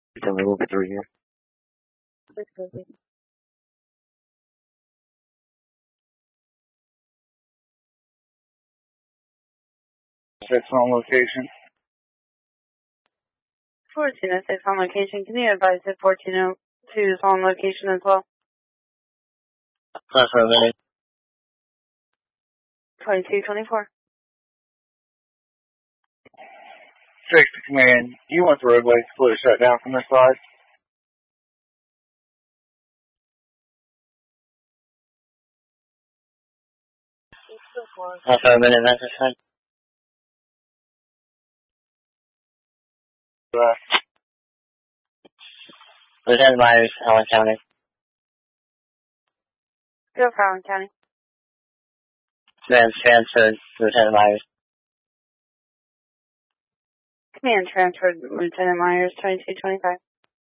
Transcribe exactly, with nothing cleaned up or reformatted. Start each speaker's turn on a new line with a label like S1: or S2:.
S1: Tell me, we'll get through here. Six on location.
S2: fourteen oh six on location. Can you advise if fourteen oh two is on location as well?
S1: Five for a minute.
S2: twenty-two twenty-four.
S1: Six to command. You want the roadway split shut down from this side? Five for a minute, that's the side. Right. Lieutenant Myers, Allen County.
S2: Go for Allen County.
S1: Command transferred, Lieutenant Myers.
S2: Command transferred, Lieutenant Myers, twenty-two twenty-five.